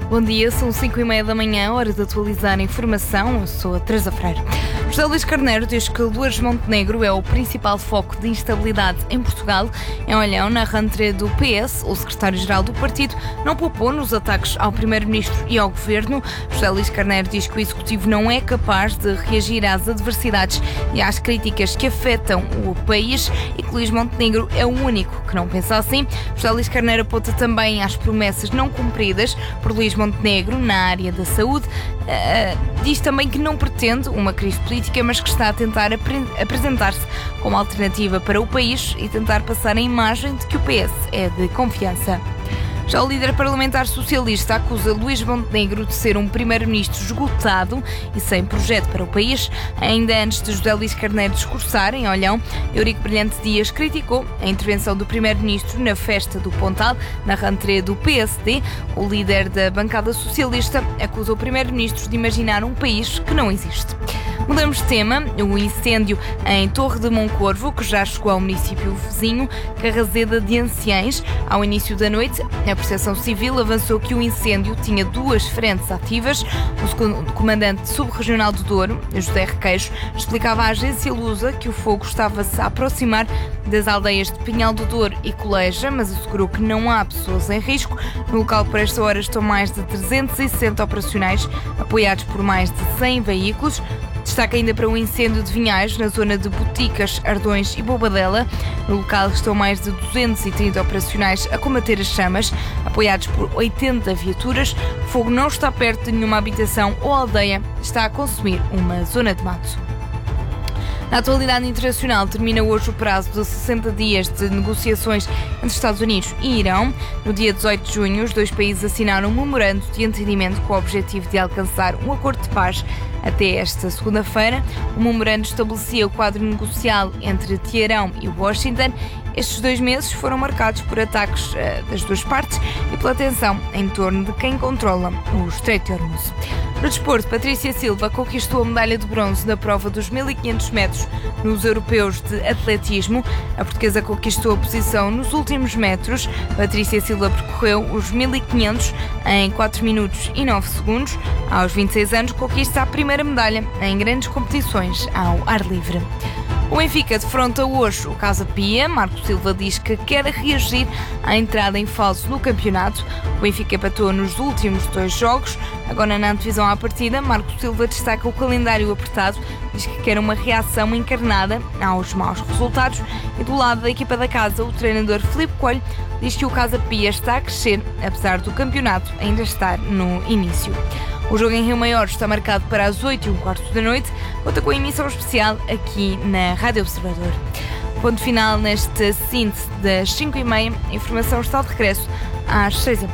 Bom dia, são 5h30 da manhã, hora de atualizar a informação. Eu sou a Teresa Freire. José Luís Carneiro diz que Loures Montenegro é o principal foco de instabilidade em Portugal. Em Olhão, na rentrée do PS, o secretário-geral do partido não poupou nos ataques ao primeiro-ministro e ao governo. José Luís Carneiro diz que o executivo não é capaz de reagir às adversidades e às críticas que afetam o país e que Luís Montenegro é o único que não pensa assim. José Luís Carneiro aponta também às promessas não cumpridas por Luís Montenegro na área da saúde. Diz também que não pretende uma crise política, mas que está a tentar apresentar-se como alternativa para o país e tentar passar a imagem de que o PS é de confiança. Já o líder parlamentar socialista acusa Luís Montenegro de ser um primeiro-ministro esgotado e sem projeto para o país. Ainda antes de José Luís Carneiro discursar em Olhão, Eurico Brilhante Dias criticou a intervenção do primeiro-ministro na festa do Pontal, na rentrée do PSD. O líder da bancada socialista acusa o primeiro-ministro de imaginar um país que não existe. Mudamos de tema. O incêndio em Torre de Moncorvo, que já chegou ao município vizinho, Carrazeda de Anciães. Ao início da noite, a Proteção Civil avançou que o incêndio tinha 2 frentes ativas. O comandante subregional do Douro, José Requeijo, explicava à agência Lusa que o fogo estava-se a aproximar das aldeias de Pinhal do Douro e Coleja, mas assegurou que não há pessoas em risco. No local, por esta hora, estão mais de 360 operacionais, apoiados por mais de 100 veículos. Destaca ainda para o incêndio de Vinhais, na zona de Boticas, Ardões e Bobadela. No local estão mais de 230 operacionais a combater as chamas, apoiados por 80 viaturas. O fogo não está perto de nenhuma habitação ou aldeia, está a consumir uma zona de mato. Na atualidade internacional, termina hoje o prazo de 60 dias de negociações entre Estados Unidos e Irão. No dia 18 de junho, os dois países assinaram um memorando de entendimento com o objetivo de alcançar um acordo de paz até esta segunda-feira. O memorando estabelecia o quadro negocial entre Teherão e Washington. Estes 2 meses foram marcados por ataques das duas partes e pela tensão em torno de quem controla o Estreito de Hormuz. No desporto, Patrícia Silva conquistou a medalha de bronze na prova dos 1500 metros nos europeus de atletismo. A portuguesa conquistou a posição nos últimos metros. Patrícia Silva percorreu os 1500 em 4 minutos e 9 segundos. Aos 26 anos, conquista a primeira medalha em grandes competições ao ar livre. O Benfica defronta hoje o Casa Pia. Marco Silva diz que quer reagir à entrada em falso no campeonato. O Benfica empatou nos últimos 2 jogos. Agora, na antevisão à partida, Marco Silva destaca o calendário apertado. Diz que quer uma reação encarnada aos maus resultados. E do lado da equipa da casa, o treinador Filipe Coelho diz que o Casa Pia está a crescer, apesar do campeonato ainda estar no início. O jogo em Rio Maior está marcado para as 8h15 da noite, conta com a emissão especial aqui na Rádio Observador. Ponto final nesta síntese das 5h30. A informação está de regresso às 6h.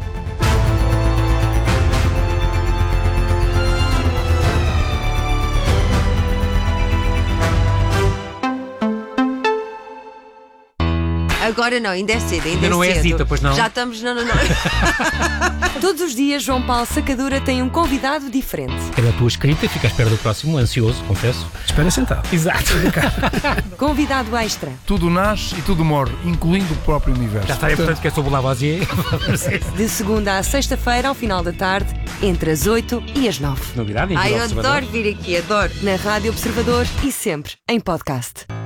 Agora não, ainda é cedo, Ainda não é cedo. Zita, pois não? Já estamos, não. Todos os dias, João Paulo Sacadura tem um convidado diferente. É da tua escrita, fica à espera do próximo, ansioso, confesso. Espera sentado. Exato. Convidado extra. Tudo nasce e tudo morre, incluindo o próprio universo. Já está, é portanto que é sobre o Lavoisier. De segunda à sexta-feira, ao final da tarde, entre as 8 e as 9. Novidade, em Ai, Vila eu Observador. adoro vir aqui, adoro. Na Rádio Observador e sempre em podcast.